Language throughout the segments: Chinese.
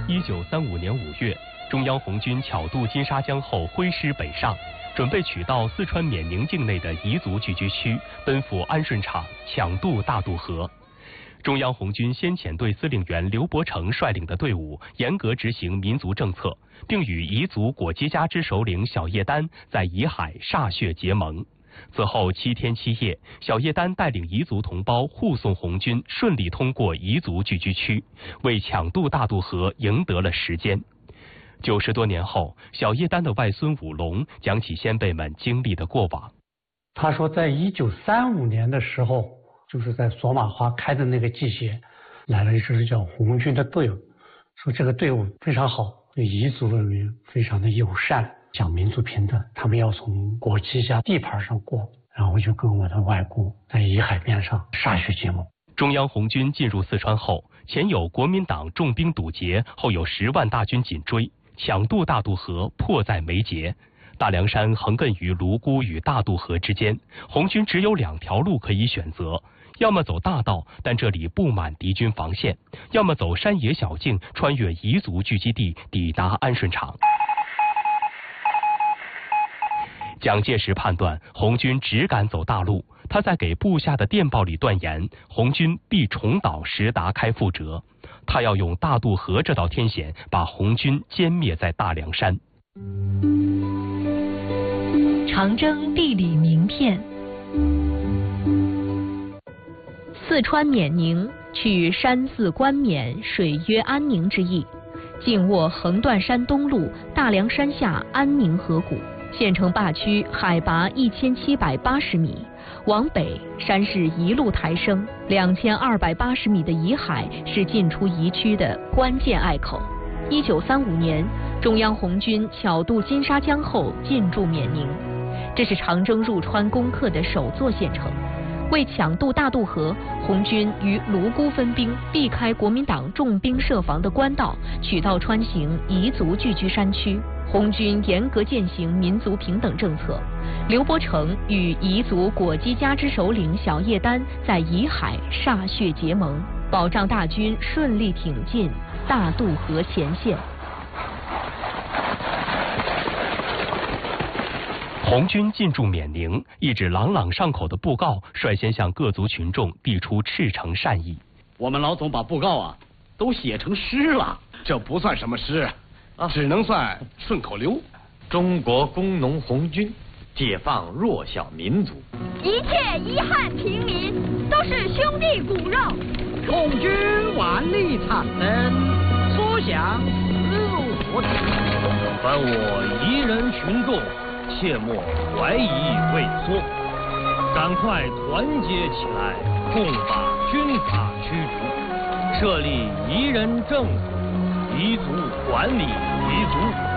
1935年5月，中央红军巧渡金沙江后挥师北上，准备取道四川缅宁境内的彝族聚居区，奔赴安顺场，抢渡大渡河。中央红军先遣队司令员刘伯承率领的队伍严格执行民族政策，并与彝族果基家之首领小叶丹在彝海歃血结盟。此后7天7夜，小叶丹带领彝族同胞护送红军顺利通过彝族聚居区，为抢渡大渡河赢得了时间。90多年后，小叶丹的外孙武龙讲起先辈们经历的过往。 他说，在1935年的时候，就是在索马花开的那个季节，来了一支叫红军的队伍，说这个队伍非常好，对彝族人民非常的友善，讲民族平等，他们要从果基家地盘上过，然后我就跟我的外公在彝海边上歃血结盟。 中央红军进入四川后，前有国民党重兵堵截，后有10万大军紧追，抢渡大渡河迫在眉睫。大凉山横亘于泸沽与大渡河之间，红军只有2条路可以选择，要么走大道，但这里布满敌军防线；要么走山野小径，穿越彝族聚集地，抵达安顺场。蒋介石判断红军只敢走大路，他在给部下的电报里断言，红军必重蹈石达开覆辙，他要用大渡河这道天险，把红军歼灭在大凉山。 长征地理名片。四川缅宁，取山寺冠冕，水曰安宁之意，紧握横断山东路大凉山下安宁河谷。县城坝区海拔1780米，往北山势一路抬升，2280米的彝海是进出彝区的关键隘口。1935年，中央红军巧渡金沙江后进驻缅宁，这是长征入川攻克的首座县城。为抢渡大渡河，红军于泸沽分兵，避开国民党重兵设防的官道，取道穿行彝族聚居山区。红军严格践行民族平等政策，刘伯承与彝族果基家之首领小叶丹在彝海歃血结盟，保障大军顺利挺进大渡河前线。 红军进驻缅宁，一纸朗朗上口的布告率先向各族群众递出赤诚善意。 我们老总把布告都写成诗了， 这不算什么诗，只能算顺口溜。 中国工农红军解放弱小民族， 一切遗憾平民都是兄弟骨肉。 红军万里长征，所向势如破竹。 凡我一人群众，切莫怀疑畏缩，赶快团结起来，共把军阀驱逐，设立彝人政府，彝族管理彝族。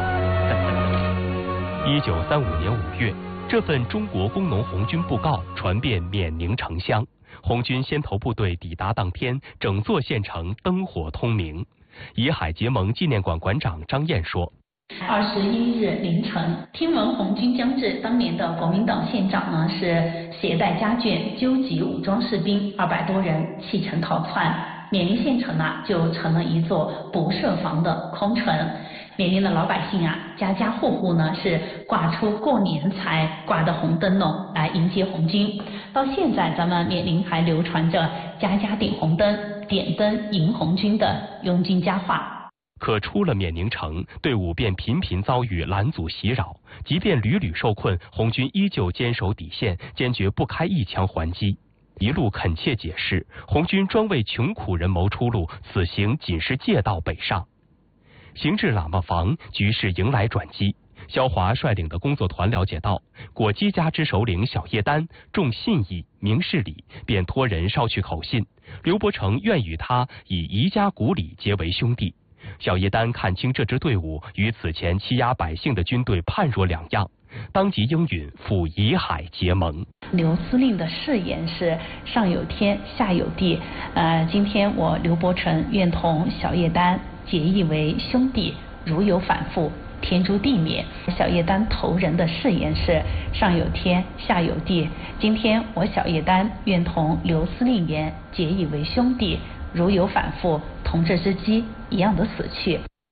1935年5月，这份中国工农红军布告传遍缅宁城乡。红军先头部队抵达当天，整座县城灯火通明。彝海结盟纪念馆馆长张燕说 ：21日凌晨，听闻红军将至，当年的国民党县长呢是携带家眷，纠集武装士兵200多人弃城逃窜，缅宁县城就成了一座不设防的空城。缅宁的老百姓家家户户呢是挂出过年才挂的红灯笼来迎接红军。到现在，咱们缅宁还流传着家家点红灯、点灯迎红军的拥军佳话。 可出了缅宁城，队伍便频频遭遇拦阻袭扰，即便屡屡受困，红军依旧坚守底线，坚决不开一枪还击。一路恳切解释，红军专为穷苦人谋出路，此行仅是借道北上。行至喇嘛房，局势迎来转机。萧华率领的工作团了解到，果基家之首领小叶丹重信义、明事理，便托人捎去口信，刘伯承愿与他以彝家骨理结为兄弟。小叶丹看清这支队伍与此前欺压百姓的军队判若两样，当即应允赴彝海结盟。 刘司令的誓言是上有天，下有地。今天我刘伯承愿同小叶丹结义为兄弟，如有反复，天诛地灭。小叶丹头人的誓言是上有天，下有地。今天我小叶丹愿同刘司令言结义为兄弟，如有反复，同这只鸡一样的死去。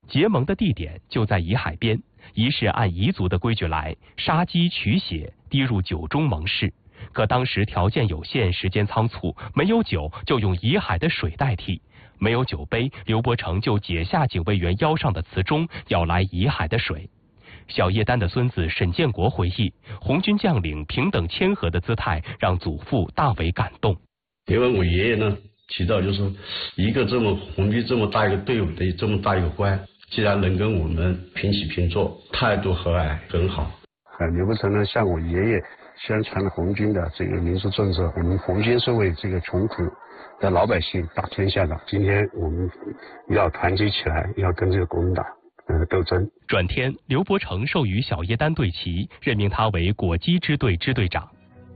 结盟的地点就在沂海边，仪式按彝族的规矩来，杀鸡取血，滴入酒中盟誓。可当时条件有限，时间仓促，没有酒，就用沂海的水代替。没有酒杯，刘伯承就解下警卫员腰上的瓷钟，舀来沂海的水。小叶丹的孙子沈建国回忆，红军将领平等谦和的姿态让祖父大为感动。 因为我爷爷呢提到，就是一个这么红军这么大一个队伍的这么大一个官，既然能跟我们平起平坐，态度和蔼很好。 刘伯承呢向我爷爷宣传了红军的这个民族政策，我们红军是为这个穷苦的老百姓打天下的，今天我们要团结起来，要跟这个国民党斗争。 转天，刘伯承授予小叶丹队旗，任命他为果击支队支队长。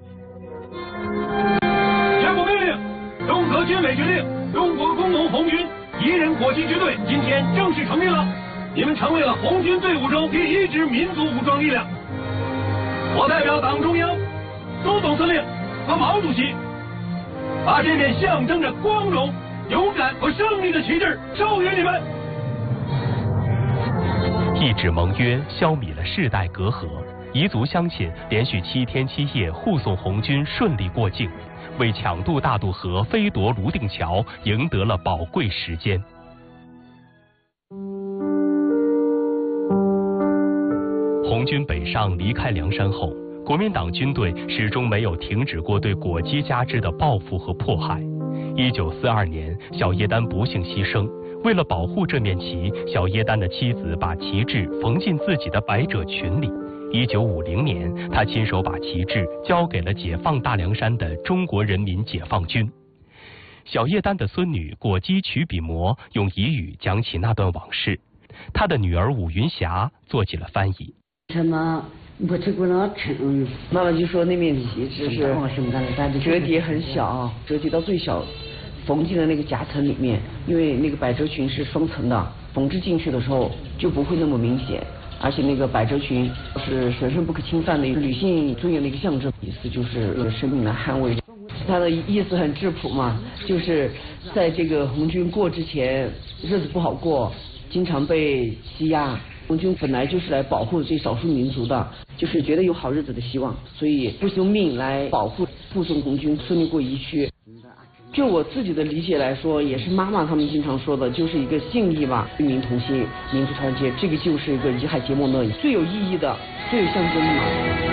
全部命令，中革军委决定，中国工农红军彝人果击支队今天正式成立了，你们成为了红军队伍中第一支民族武装力量。我代表党中央、苏总司令和毛主席，把这面象征着光荣、勇敢和胜利的旗帜授予你们。 一纸盟约消弭了世代隔阂，彝族乡亲连续7天7夜护送红军顺利过境，为抢渡大渡河、飞夺泸定桥赢得了宝贵时间。红军北上离开梁山后，国民党军队始终没有停止过对果击加之的报复和迫害。1942年，小叶丹不幸牺牲。为了保护这面旗，小叶丹的妻子把旗帜缝进自己的百褶裙里。1950年，他亲手把旗帜交给了解放大凉山的中国人民解放军。小叶丹的孙女果击曲笔魔用彝语讲起那段往事，他的女儿武云霞做起了翻译。 妈妈就说那面旗帜是折叠很小，折叠到最小，缝进了那个夹层里面，因为那个百褶裙是双层的，缝制进去的时候就不会那么明显，而且那个百褶裙是神圣不可侵犯的女性尊严的一个象征，意思就是生命的捍卫。他的意思很质朴嘛，就是在这个红军过之前，日子不好过，经常被欺压。红军本来就是来保护这少数民族的，就是觉得有好日子的希望，所以不惜用命来保护护送红军顺利过疫区。就我自己的理解来说，也是妈妈他们经常说的，就是一个信义吧，军民同心，民族团结，这个就是一个沂海结盟的最有意义的、最有象征的嘛。